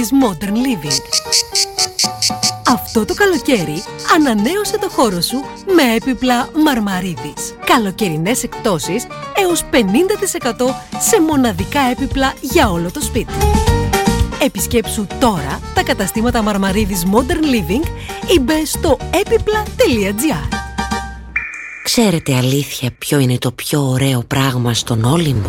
Modern Living. Αυτό το καλοκαίρι ανανέωσε το χώρο σου με έπιπλα Μαρμαρίδης. Καλοκαιρινές εκπτώσεις έως 50% σε μοναδικά έπιπλα για όλο το σπίτι. Επισκέψου τώρα τα καταστήματα Μαρμαρίδης Modern Living ή μπες στο epipla.gr. Ξέρετε αλήθεια ποιο είναι το πιο ωραίο πράγμα στον Όλυμπο?